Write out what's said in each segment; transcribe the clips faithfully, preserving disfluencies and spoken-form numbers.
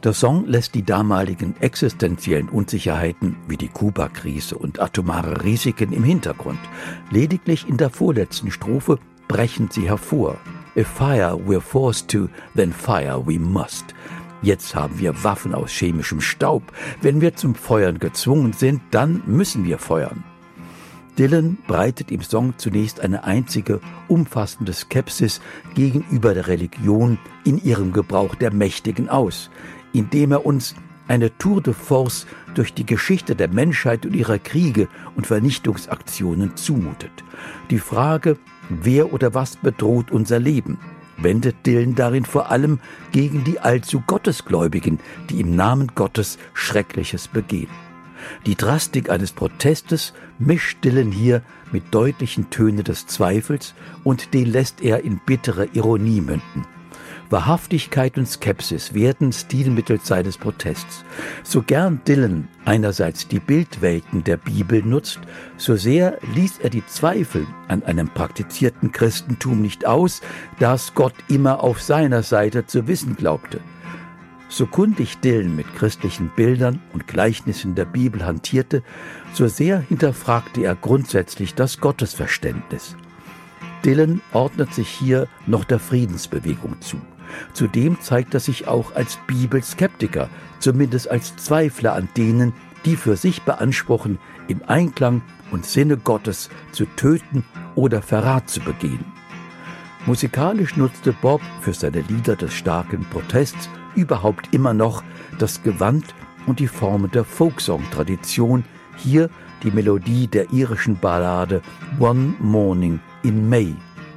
Der Song lässt die damaligen existenziellen Unsicherheiten wie die Kuba-Krise und atomare Risiken im Hintergrund. Lediglich in der vorletzten Strophe brechen sie hervor. If fire we're forced to, then fire we must. Jetzt haben wir Waffen aus chemischem Staub. Wenn wir zum Feuern gezwungen sind, dann müssen wir feuern. Dylan breitet im Song zunächst eine einzige, umfassende Skepsis gegenüber der Religion in ihrem Gebrauch der Mächtigen aus, indem er uns eine Tour de force durch die Geschichte der Menschheit und ihrer Kriege und Vernichtungsaktionen zumutet. Die Frage, wer oder was bedroht unser Leben, wendet Dylan darin vor allem gegen die allzu Gottesgläubigen, die im Namen Gottes Schreckliches begehen. Die Drastik eines Protestes mischt Dylan hier mit deutlichen Tönen des Zweifels und den lässt er in bittere Ironie münden. Wahrhaftigkeit und Skepsis werden Stilmittel seines Protests. So gern Dylan einerseits die Bildwelten der Bibel nutzt, so sehr ließ er die Zweifel an einem praktizierten Christentum nicht aus, das Gott immer auf seiner Seite zu wissen glaubte. So kundig Dylan mit christlichen Bildern und Gleichnissen der Bibel hantierte, so sehr hinterfragte er grundsätzlich das Gottesverständnis. Dylan ordnet sich hier noch der Friedensbewegung zu. Zudem zeigt er sich auch als Bibelskeptiker, zumindest als Zweifler an denen, die für sich beanspruchen, im Einklang und Sinne Gottes zu töten oder Verrat zu begehen. Musikalisch nutzte Bob für seine Lieder des starken Protests überhaupt immer noch das Gewand und die Formen der Folksong-Tradition, hier die Melodie der irischen Ballade One Morning in May.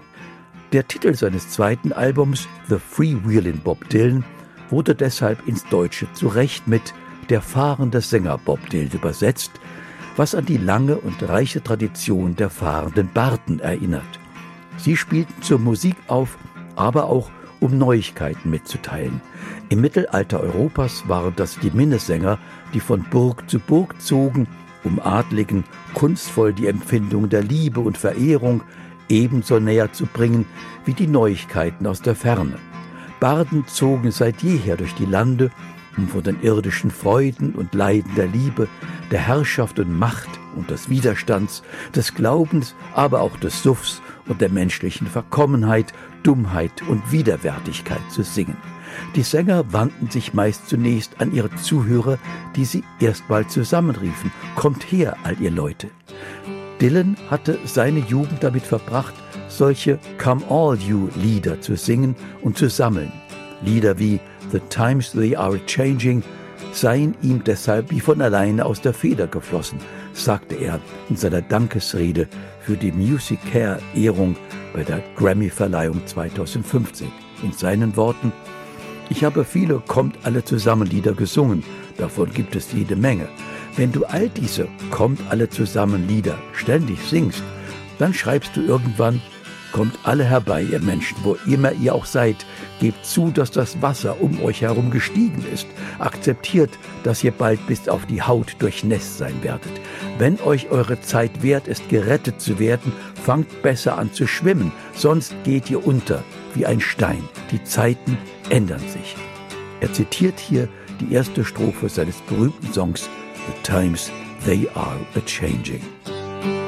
Der Titel seines zweiten Albums, The Freewheelin' Bob Dylan, wurde deshalb ins Deutsche zu Recht mit Der fahrende Sänger Bob Dylan übersetzt, was an die lange und reiche Tradition der fahrenden Barden erinnert. Sie spielten zur Musik auf, aber auch um Neuigkeiten mitzuteilen. Im Mittelalter Europas waren das die Minnesänger, die von Burg zu Burg zogen, um Adligen kunstvoll die Empfindung der Liebe und Verehrung ebenso näher zu bringen wie die Neuigkeiten aus der Ferne. Barden zogen seit jeher durch die Lande, um von den irdischen Freuden und Leiden der Liebe, der Herrschaft und Macht und des Widerstands, des Glaubens, aber auch des Suffs und der menschlichen Verkommenheit, Dummheit und Widerwärtigkeit zu singen. Die Sänger wandten sich meist zunächst an ihre Zuhörer, die sie erstmal zusammenriefen: »Kommt her, all ihr Leute!« Dylan hatte seine Jugend damit verbracht, solche Come All You Lieder zu singen und zu sammeln. Lieder wie The Times They Are Changing seien ihm deshalb wie von alleine aus der Feder geflossen, sagte er in seiner Dankesrede für die MusiCare-Ehrung bei der Grammy-Verleihung zweitausendfünfzehn. In seinen Worten: »Ich habe viele Kommt alle zusammen Lieder gesungen, davon gibt es jede Menge. Wenn du all diese Kommt alle zusammen Lieder ständig singst, dann schreibst du irgendwann: Kommt alle herbei, ihr Menschen, wo immer ihr auch seid, gebt zu, dass das Wasser um euch herum gestiegen ist, akzeptiert, dass ihr bald bis auf die Haut durchnässt sein werdet. Wenn euch eure Zeit wert ist, gerettet zu werden, fangt besser an zu schwimmen, sonst geht ihr unter wie ein Stein. Die Zeiten ändern sich.« Er zitiert hier die erste Strophe seines berühmten Songs The Times They Are A-Changing.